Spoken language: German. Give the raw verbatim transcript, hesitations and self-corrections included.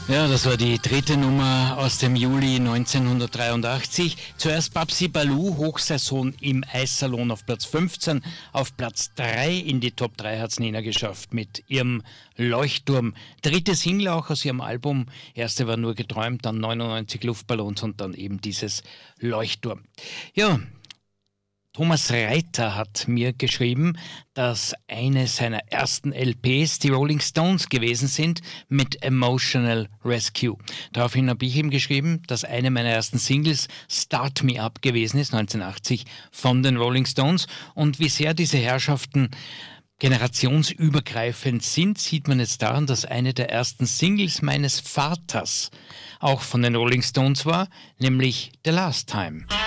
Ja, das war die dritte Nummer aus dem Juli neunzehnhundertdreiundachtzig. Zuerst Babsi Ballou, Hochsaison im Eissalon auf Platz fünfzehn. Auf Platz drei in die Top drei hat's Nena geschafft mit ihrem Leuchtturm. Dritte Single auch aus ihrem Album. Erste war nur geträumt, dann neunundneunzig Luftballons und dann eben dieses Leuchtturm. Ja, Thomas Reiter hat mir geschrieben, dass eine seiner ersten L Ps die Rolling Stones gewesen sind mit Emotional Rescue. Daraufhin habe ich ihm geschrieben, dass eine meiner ersten Singles Start Me Up gewesen ist, neunzehnhundertachtzig von den Rolling Stones. Und wie sehr diese Herrschaften generationsübergreifend sind, sieht man jetzt daran, dass eine der ersten Singles meines Vaters auch von den Rolling Stones war, nämlich The Last Time.